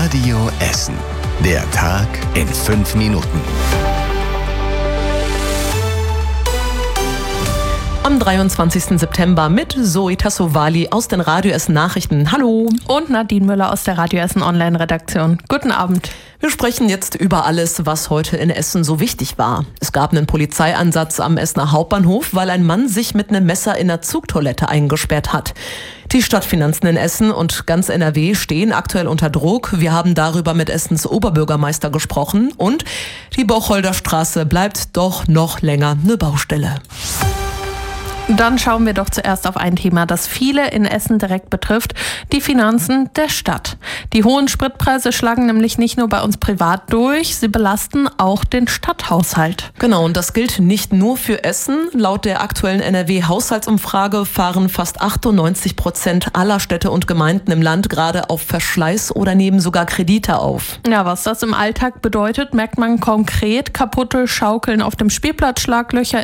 Radio Essen. Der Tag in 5 Minuten. Am 23. September mit Zoe Tassovali aus den Radio Essen Nachrichten. Hallo. Und Nadine Müller aus der Radio Essen Online-Redaktion. Guten Abend. Wir sprechen jetzt über alles, was heute in Essen so wichtig war. Es gab einen Polizeieinsatz am Essener Hauptbahnhof, weil ein Mann sich mit einem Messer in der Zugtoilette eingesperrt hat. Die Stadtfinanzen in Essen und ganz NRW stehen aktuell unter Druck. Wir haben darüber mit Essens Oberbürgermeister gesprochen. Und die Bocholderstraße bleibt doch noch länger eine Baustelle. Dann schauen wir doch zuerst auf ein Thema, das viele in Essen direkt betrifft, die Finanzen der Stadt. Die hohen Spritpreise schlagen nämlich nicht nur bei uns privat durch, sie belasten auch den Stadthaushalt. Genau, und das gilt nicht nur für Essen. Laut der aktuellen NRW-Haushaltsumfrage fahren fast 98% aller Städte und Gemeinden im Land gerade auf Verschleiß oder nehmen sogar Kredite auf. Ja, was das im Alltag bedeutet, merkt man konkret. Kaputte Schaukeln auf dem Spielplatz, Schlaglöcher